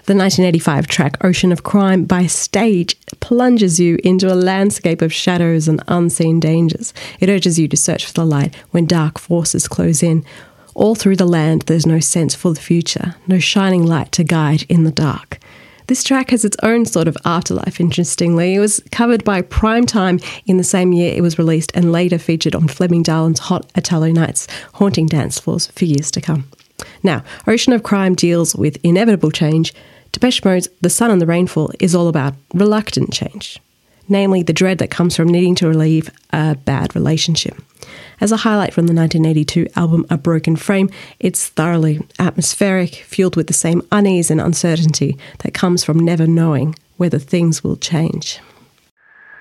The 1985 track Ocean of Crime by Stage plunges you into a landscape of shadows and unseen dangers. It urges you to search for the light when dark forces close in. All through the land there's no sense for the future, no shining light to guide in the dark. This track has its own sort of afterlife, interestingly. It was covered by Primetime in the same year it was released and later featured on Fleming Darlin's Hot Italo Nights, haunting dance floors for years to come. Now, Ocean of Crime deals with inevitable change. Depeche Mode's The Sun and the Rainfall is all about reluctant change, namely the dread that comes from needing to relieve a bad relationship. As a highlight from the 1982 album A Broken Frame, it's thoroughly atmospheric, fueled with the same unease and uncertainty that comes from never knowing whether things will change.